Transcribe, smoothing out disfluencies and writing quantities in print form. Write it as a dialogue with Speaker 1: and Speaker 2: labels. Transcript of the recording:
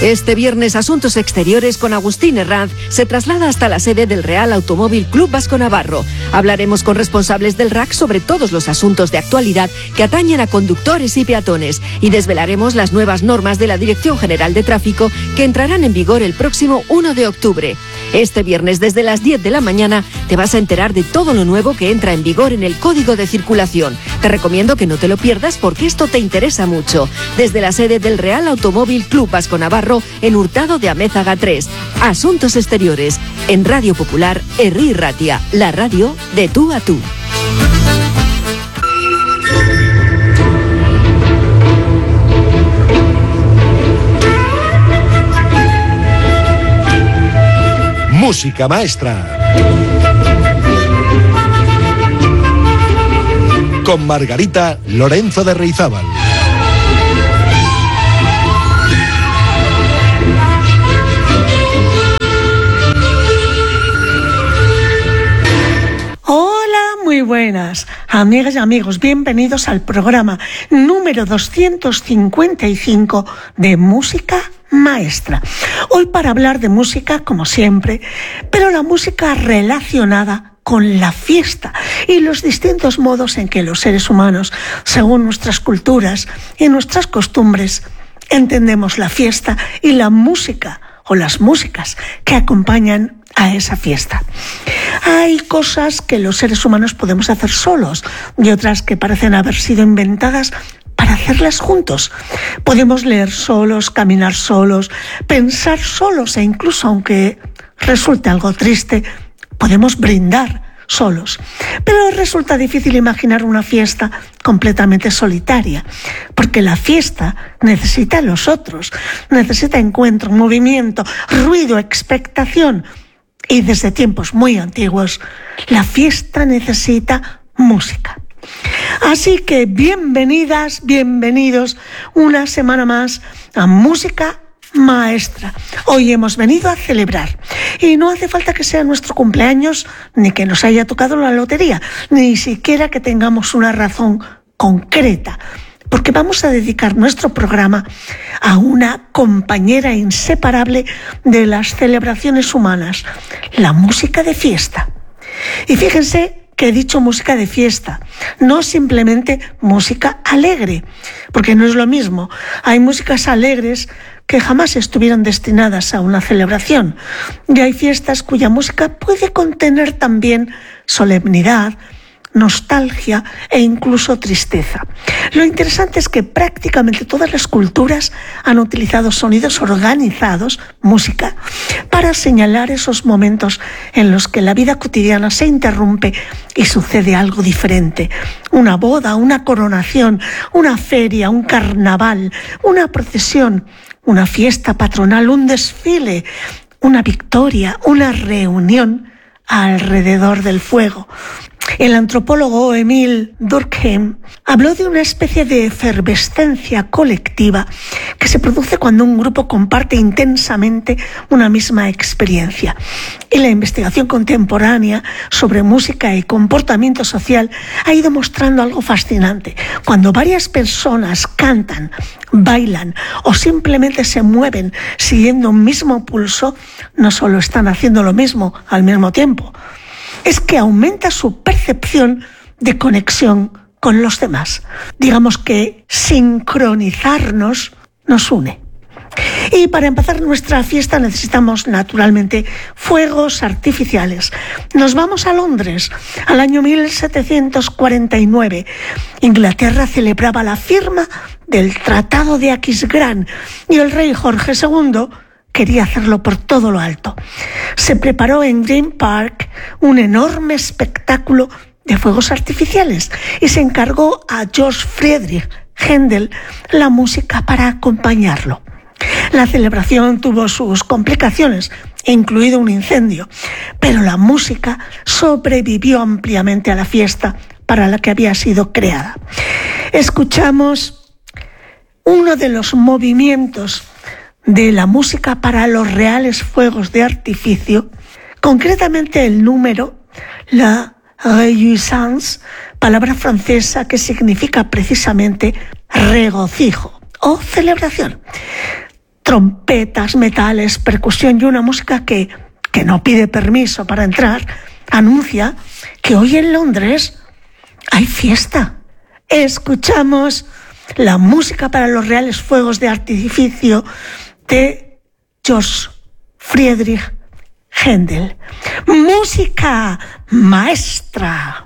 Speaker 1: Este viernes Asuntos Exteriores con Agustín Herranz se traslada hasta la sede del Real Automóvil Club Vasco Navarro. Hablaremos con responsables del RAC sobre todos los asuntos de actualidad que atañen a conductores y peatones y desvelaremos las nuevas normas de la Dirección General de Tráfico que entrarán en vigor el próximo 1 de octubre. Este viernes desde las 10 de la mañana te vas a enterar de todo lo nuevo que entra en vigor en el Código de Circulación. Te recomiendo que no te lo pierdas porque esto te interesa mucho. Desde la sede del Real Automóvil Club Vasco Navarro en Hurtado de Amézaga 3. Asuntos Exteriores en Radio Popular Herri Ratia, la radio de tú a tú.
Speaker 2: Música maestra. Con Margarita Lorenzo de Reizábal.
Speaker 3: Hola, muy buenas, amigas y amigos, bienvenidos al programa número 255 de Música Maestra. Hoy para hablar de música, como siempre, pero la música relacionada con la fiesta y los distintos modos en que los seres humanos, según nuestras culturas y nuestras costumbres, entendemos la fiesta y la música o las músicas que acompañan a esa fiesta. Hay cosas que los seres humanos podemos hacer solos y otras que parecen haber sido inventadas para hacerlas juntos. Podemos leer solos, caminar solos, pensar solos e incluso, aunque resulte algo triste, podemos brindar solos. Pero resulta difícil imaginar una fiesta completamente solitaria, porque la fiesta necesita a los otros, necesita encuentro, movimiento, ruido, expectación. Y desde tiempos muy antiguos, la fiesta necesita música. Así que bienvenidas, bienvenidos una semana más a Música Maestra. Hoy hemos venido a celebrar y no hace falta que sea nuestro cumpleaños ni que nos haya tocado la lotería, ni siquiera que tengamos una razón concreta, porque vamos a dedicar nuestro programa a una compañera inseparable de las celebraciones humanas, la música de fiesta. Y fíjense que he dicho música de fiesta, no simplemente música alegre, porque no es lo mismo. Hay músicas alegres que jamás estuvieron destinadas a una celebración, y hay fiestas cuya música puede contener también solemnidad, nostalgia e incluso tristeza. Lo interesante es que prácticamente todas las culturas han utilizado sonidos organizados, música, para señalar esos momentos en los que la vida cotidiana se interrumpe y sucede algo diferente. Una boda, una coronación, una feria, un carnaval, una procesión, una fiesta patronal, un desfile, una victoria, una reunión alrededor del fuego. El antropólogo Emile Durkheim habló de una especie de efervescencia colectiva que se produce cuando un grupo comparte intensamente una misma experiencia. Y la investigación contemporánea sobre música y comportamiento social ha ido mostrando algo fascinante. Cuando varias personas cantan, bailan o simplemente se mueven siguiendo un mismo pulso, no solo están haciendo lo mismo al mismo tiempo, es que aumenta su percepción de conexión con los demás. Digamos que sincronizarnos nos une. Y para empezar nuestra fiesta necesitamos naturalmente fuegos artificiales. Nos vamos a Londres, al año 1749. Inglaterra celebraba la firma del Tratado de Aquisgrán y el rey Jorge II quería hacerlo por todo lo alto. Se preparó en Green Park un enorme espectáculo de fuegos artificiales y se encargó a Georg Friedrich Händel la música para acompañarlo. La celebración tuvo sus complicaciones, incluido un incendio, pero la música sobrevivió ampliamente a la fiesta para la que había sido creada. Escuchamos uno de los movimientos de la música para los reales fuegos de artificio, concretamente el número, la réjouissance, palabra francesa que significa precisamente regocijo o celebración. trompetas, metales, percusión y una música que no pide permiso para entrar, anuncia que hoy en Londres hay fiesta. Escuchamos la música para los reales fuegos de artificio de Georg Friedrich Händel. Música maestra.